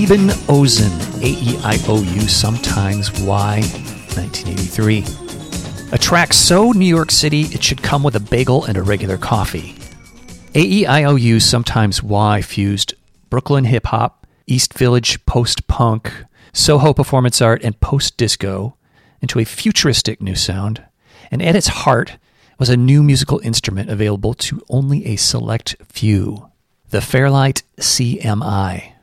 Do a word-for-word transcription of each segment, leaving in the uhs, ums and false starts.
Eben Ozen, A E I O U, Sometimes Why, nineteen eighty-three. A track so New York City it should come with a bagel and a regular coffee. A E I O U, Sometimes Why fused Brooklyn hip-hop, East Village post-punk, Soho performance art, and post-disco into a futuristic new sound, and at its heart was a new musical instrument available to only a select few, the Fairlight C M I.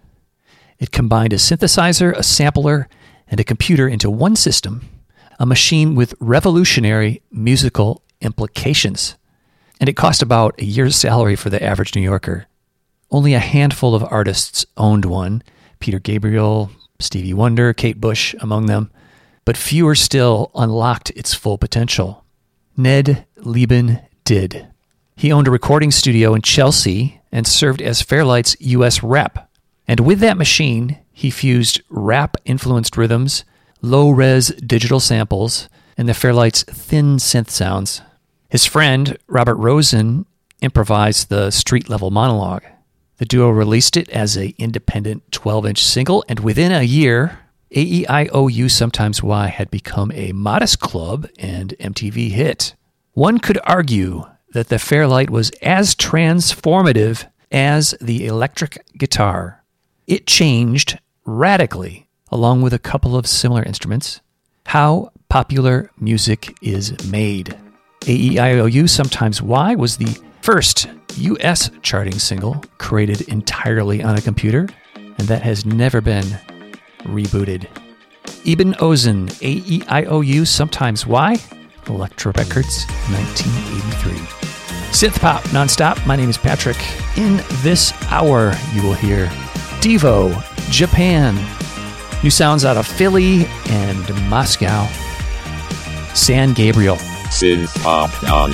It combined a synthesizer, a sampler, and a computer into one system, a machine with revolutionary musical implications. And it cost about a year's salary for the average New Yorker. Only a handful of artists owned one, Peter Gabriel, Stevie Wonder, Kate Bush among them, but fewer still unlocked its full potential. Ned Lieben did. He owned a recording studio in Chelsea and served as Fairlight's U S rep. And with that machine, he fused rap-influenced rhythms, low-res digital samples, and the Fairlight's thin synth sounds. His friend, Robert Rosen, improvised the street-level monologue. The duo released it as an independent twelve-inch single, and within a year, A E I O U Sometimes Why had become a Modest Club and M T V hit. One could argue that the Fairlight was as transformative as the electric guitar. It changed radically, along with a couple of similar instruments, how popular music is made. A E I O U Sometimes Why was the first U S charting single created entirely on a computer, and that has never been rebooted. Eben Ozen, A E I O U Sometimes Why, Elektra Records, nineteen eighty-three. Synth Pop nonstop. My name is Patrick. In this hour, you will hear Devo, Japan, new sounds out of Philly and Moscow, San Gabriel, Synth Pop non